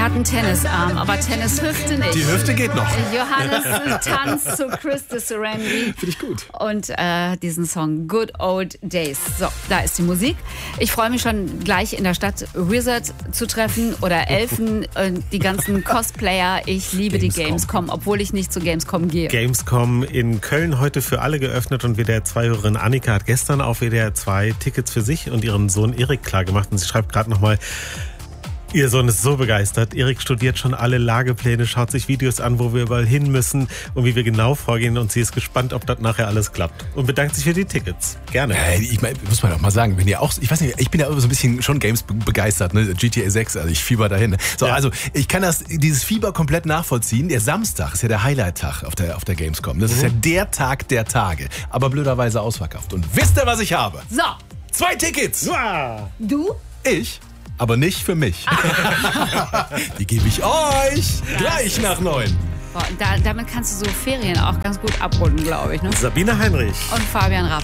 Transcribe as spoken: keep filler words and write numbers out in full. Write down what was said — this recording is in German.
hat einen Tennisarm, aber Tennishüfte nicht. Die Hüfte geht noch. Johannes tanzt zu Chris de Serenity. Finde ich gut. Und äh, diesen Song Good Old Days. So, da ist die Musik. Ich freue mich schon gleich in der Stadt Wizard zu treffen oder Elfen und die ganzen Cosplayer. Ich liebe Gamescom. die Gamescom, obwohl ich nicht zu Gamescom gehe. Gamescom in Köln heute für alle geöffnet und W D R zwei-Hörerin Annika hat gestern auf W D R zwei Tickets für sich und ihren Sohn Erik klargemacht und sie schreibt gerade nochmal, ihr Sohn ist so begeistert. Erik studiert schon alle Lagepläne, schaut sich Videos an, wo wir überall hin müssen und wie wir genau vorgehen. Und sie ist gespannt, ob das nachher alles klappt. Und bedankt sich für die Tickets. Gerne. Äh, ich mein, muss man auch mal sagen, wenn ihr auch, ich weiß nicht, ich bin ja so ein bisschen schon Games begeistert, ne? G T A sechs, also ich fieber dahin. So, ja. Also ich kann das, dieses Fieber komplett nachvollziehen. Der Samstag ist ja der Highlight-Tag auf der, auf der Gamescom. Das mhm. ist ja der Tag der Tage. Aber blöderweise ausverkauft. Und wisst ihr, was ich habe? So. Zwei Tickets. Ja. Du? Ich? Aber nicht für mich. Die gebe ich euch gleich nach neun. Boah, da, damit kannst du so Ferien auch ganz gut abrunden, glaube ich. Ne? Sabine Heinrich Und Fabian Raff.